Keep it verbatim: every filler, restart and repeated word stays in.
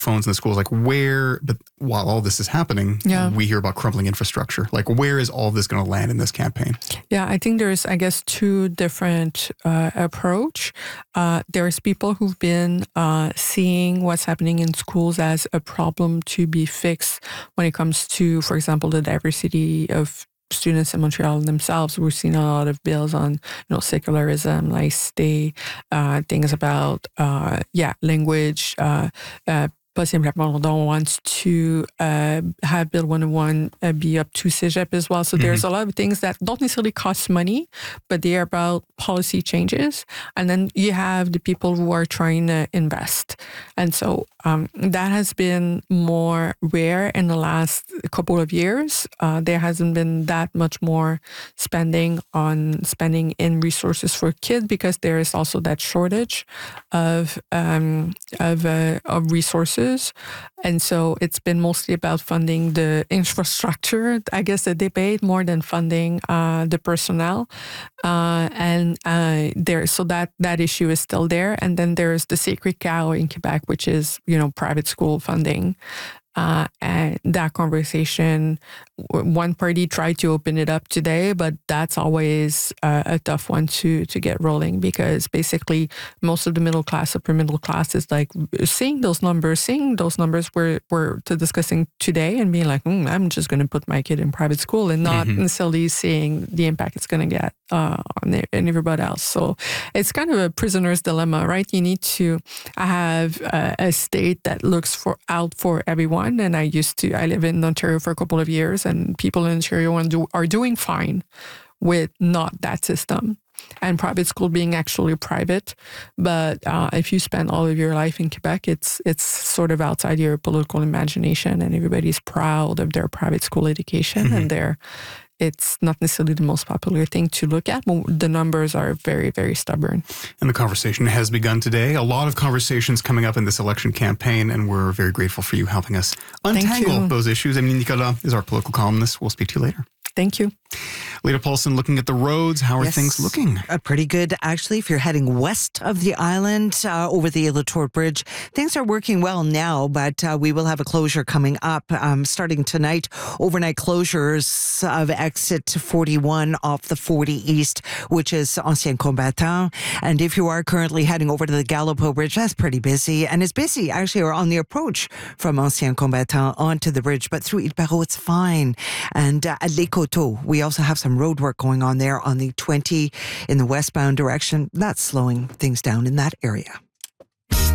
phones in the schools. Like where, but while all this is happening, yeah. we hear about crumbling infrastructure. Like where is all this going to land in this campaign? Yeah, I think there's, I guess, two different uh, approach. Uh, there's people who've been uh, seeing what's happening in schools as a problem to be fixed when it comes to, for example, the diversity of students in Montreal themselves. We're seeing a lot of bills on, you know, secularism, laicité, uh, things about, uh, yeah, language, uh, uh, Possibly Plamondon wants to uh, have Bill one oh one uh, be up to Cégep as well. So mm-hmm. there's a lot of things that don't necessarily cost money, but they are about policy changes. And then you have the people who are trying to invest. And so um, that has been more rare in the last couple of years. Uh, there hasn't been that much more spending on spending in resources for kids because there is also that shortage of um, of, uh, of resources. And so it's been mostly about funding the infrastructure, I guess the debate, more than funding uh, the personnel. Uh, and uh, there, so that, that issue is still there. And then there's the sacred cow in Quebec, which is, you know, private school funding. Uh, and that conversation, one party tried to open it up today, but that's always uh, a tough one to to get rolling because basically most of the middle class, upper middle class is like seeing those numbers, seeing those numbers we're, we're discussing today and being like, mm, I'm just going to put my kid in private school and not mm-hmm. necessarily seeing the impact it's going to get uh, on it and everybody else. So it's kind of a prisoner's dilemma, right? You need to have a, a state that looks for out for everyone. And I used to, I live in Ontario for a couple of years and people in Ontario are doing fine with not that system and private school being actually private. But uh, if you spend all of your life in Quebec, it's it's sort of outside your political imagination and everybody's proud of their private school education mm-hmm. and their it's not necessarily the most popular thing to look at, but the numbers are very, very stubborn. And the conversation has begun today. A lot of conversations coming up in this election campaign, and we're very grateful for you helping us untangle those issues. I mean, Nicolas is our political columnist. We'll speak to you later. Thank you. Leda Paulson, looking at the roads, how are yes, things looking? Uh, pretty good, actually. If you're heading west of the island uh, over the Latour Bridge, things are working well now, but uh, we will have a closure coming up um, starting tonight. Overnight closures of exit forty-one off the forty East, which is Ancien Combattant. And if you are currently heading over to the Gallopo Bridge, that's pretty busy. And it's busy, actually, on the approach from Ancien Combattant onto the bridge. But through Ile-Barreau, it's fine. And uh, at Les Coteaux, we also have some road work going on there on the twenty in the westbound direction. That's slowing things down in that area.